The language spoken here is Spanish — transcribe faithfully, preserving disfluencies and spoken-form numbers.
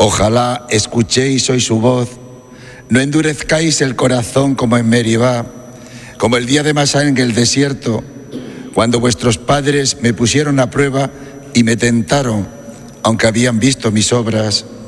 Ojalá escuchéis hoy su voz, no endurezcáis el corazón como en Meribá, como el día de Masá en el desierto, cuando vuestros padres me pusieron a prueba y me tentaron, aunque habían visto mis obras.